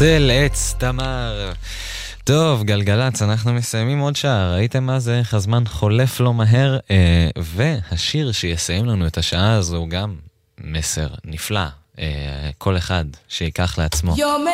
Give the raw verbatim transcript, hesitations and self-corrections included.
צל עץ תמר. טוב, גלגלץ, אנחנו מסיימים עוד שעה. ראיתם מה זה? איך הזמן חולף לו מהר, אה, והשיר שיסיים לנו את השעה הזו גם מסר נפלא. אה, כל אחד שיקח לעצמו.